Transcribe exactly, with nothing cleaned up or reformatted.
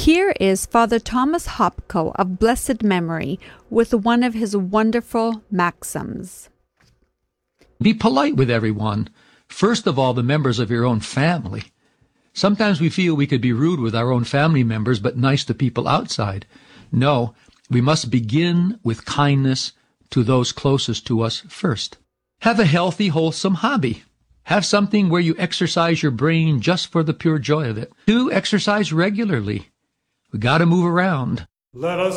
Here is Father Thomas Hopko of blessed memory with one of his wonderful maxims. Be polite with everyone. First of all, the members of your own family. Sometimes we feel we could be rude with our own family members, but nice to people outside. No, we must begin with kindness to those closest to us first. Have a healthy, wholesome hobby. Have something where you exercise your brain just for the pure joy of it. Do exercise regularly. We got to move around. Let us